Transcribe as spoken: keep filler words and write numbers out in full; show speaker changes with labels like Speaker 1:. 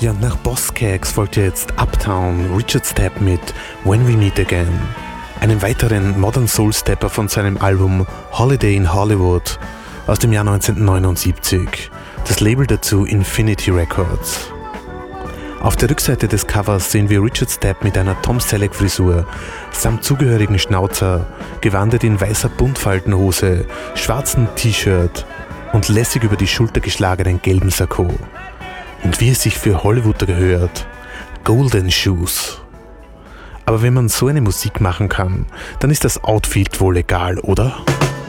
Speaker 1: Ja, und nach Boss-Skaggs folgt jetzt Uptown, Richard Stapp mit When We Meet Again, einen weiteren Modern Soul Stepper von seinem Album Holiday in Hollywood aus dem Jahr neunzehnhundertneunundsiebzig, das Label dazu Infinity Records. Auf der Rückseite des Covers sehen wir Richard Stapp mit einer Tom Selleck-Frisur samt zugehörigen Schnauzer, gewandet in weißer Buntfaltenhose, schwarzem T-Shirt und lässig über die Schulter geschlagenen gelben Sakko. Und wie es sich für Hollywooder gehört, Golden Shoes. Aber wenn man so eine Musik machen kann, dann ist das Outfit wohl egal, oder?